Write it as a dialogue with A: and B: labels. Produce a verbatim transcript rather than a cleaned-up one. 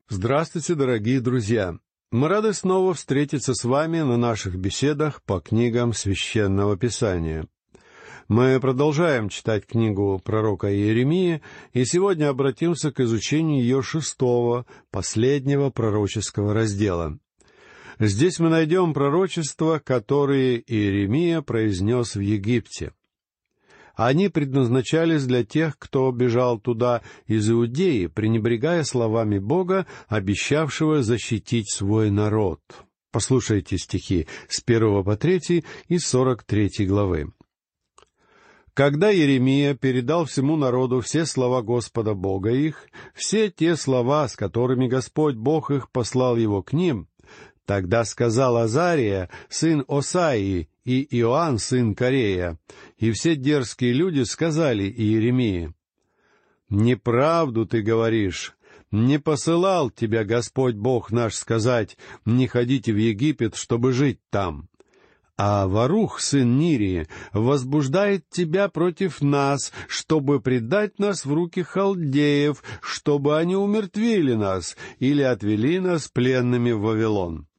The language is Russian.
A: Здравствуйте, дорогие друзья! Мы рады снова встретиться с вами на наших беседах по книгам Священного Писания. Мы продолжаем читать книгу пророка Иеремии, и сегодня обратимся к изучению ее шестого, последнего пророческого раздела. Здесь мы найдем пророчества, которые Иеремия произнес в Египте. Они предназначались для тех, кто бежал туда из Иудеи, пренебрегая словами Бога, обещавшего защитить свой народ. Послушайте стихи с первого по третий и сорок третьей главы. «Когда Иеремия передал всему народу все слова Господа Бога их, все те слова, с которыми Господь Бог их послал его к ним, тогда сказал Азария, сын Осаии, и Иоанн, сын Карея, и все дерзкие люди сказали Иеремии: «Неправду ты говоришь, не посылал тебя Господь Бог наш сказать: не ходите в Египет, чтобы жить там. А Варух, сын Нирии, возбуждает тебя против нас, чтобы предать нас в руки халдеев, чтобы они умертвили нас или отвели нас пленными в Вавилон».